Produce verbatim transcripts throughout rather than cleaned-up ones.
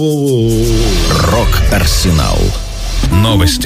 Рок-Арсенал. Новости.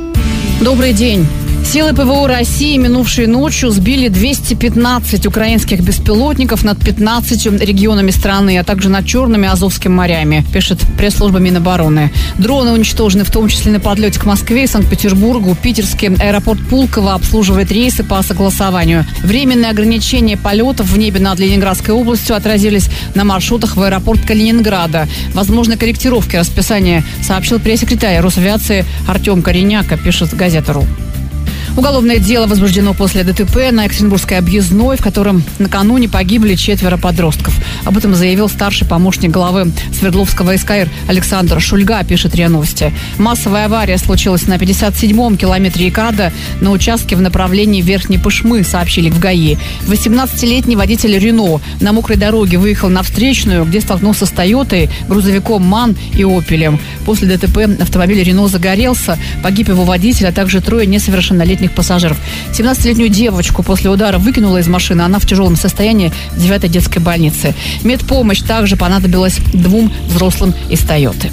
Добрый день. Силы ПВО России минувшей ночью сбили двести пятнадцать украинских беспилотников над пятнадцатью регионами страны, а также над Черным и Азовским морями, пишет пресс-служба Минобороны. Дроны уничтожены в том числе на подлете к Москве и Санкт-Петербургу. Питерский аэропорт Пулково обслуживает рейсы по согласованию. Временные ограничения полетов в небе над Ленинградской областью отразились на маршрутах в аэропорт Калининграда. Возможны корректировки расписания, сообщил пресс-секретарь Росавиации Артем Кореняка, пишет газета.ру. Уголовное дело возбуждено после ДТП на Екатеринбургской объездной, в котором накануне погибли четверо подростков. Об этом заявил старший помощник главы Свердловского СКР Александр Шульга, пишет РИА Новости. Массовая авария случилась на пятьдесят седьмом километре ИКАДа на участке в направлении Верхней Пышмы, сообщили в ГАИ. восемнадцатилетний водитель Рено на мокрой дороге выехал на встречную, где столкнулся с Тойотой, грузовиком МАН и Опелем. После ДТП автомобиль Рено загорелся, погиб его водитель, а также трое несовершеннолетних пассажиров. семнадцатилетнюю девочку после удара выкинула из машины. Она в тяжелом состоянии в девятой детской больнице. Медпомощь также понадобилась двум взрослым из Тойоты.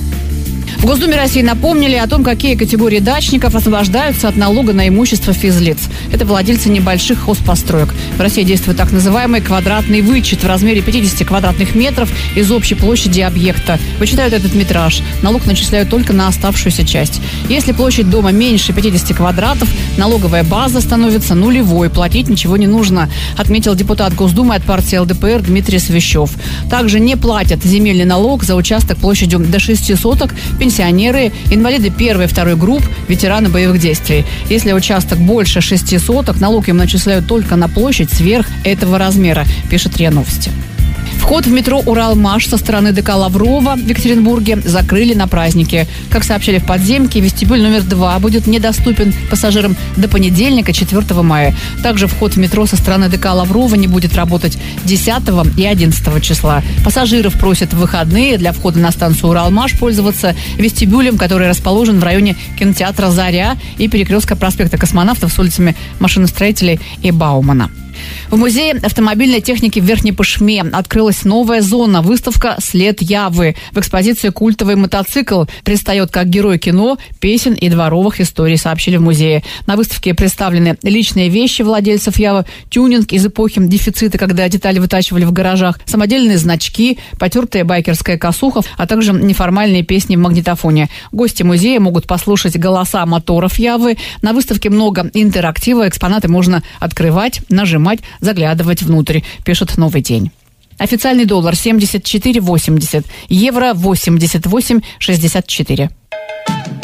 В Госдуме России напомнили о том, какие категории дачников освобождаются от налога на имущество физлиц. Это владельцы небольших хозпостроек. В России действует так называемый квадратный вычет в размере пятьдесят квадратных метров из общей площади объекта. Вычитают этот метраж. Налог начисляют только на оставшуюся часть. Если площадь дома меньше пятидесяти квадратов, налоговая база становится нулевой. Платить ничего не нужно, отметил депутат Госдумы от партии ЛДПР Дмитрий Свящев. Также не платят земельный налог за участок площадью до шести соток пенсионеры, инвалиды первой и второй групп, ветераны боевых действий. Если участок больше шести соток, налог им начисляют только на площадь сверх этого размера, пишет РИА Новости. Вход в метро «Уралмаш» со стороны ДК Лаврова в Екатеринбурге закрыли на праздники. Как сообщили в подземке, вестибюль номер два будет недоступен пассажирам до понедельника, четвёртого мая. Также вход в метро со стороны ДК Лаврова не будет работать десятого и одиннадцатого числа. Пассажиров просят в выходные для входа на станцию «Уралмаш» пользоваться вестибюлем, который расположен в районе кинотеатра «Заря» и перекрестка проспекта Космонавтов с улицами Машиностроителей и Баумана. В музее автомобильной техники в Верхней Пышме открылась новая зона, выставка «След Явы». В экспозиции культовый мотоцикл предстает как герой кино, песен и дворовых историй, сообщили в музее. На выставке представлены личные вещи владельцев Явы, тюнинг из эпохи дефицита, когда детали вытачивали в гаражах, самодельные значки, потертая байкерская косуха, а также неформальные песни в магнитофоне. Гости музея могут послушать голоса моторов Явы. На выставке много интерактива, экспонаты можно открывать, нажимать, заглядывать внутрь, пишет «Новый день». Официальный доллар семьдесят четыре восемьдесят, евро восемьдесят восемь шестьдесят четыре.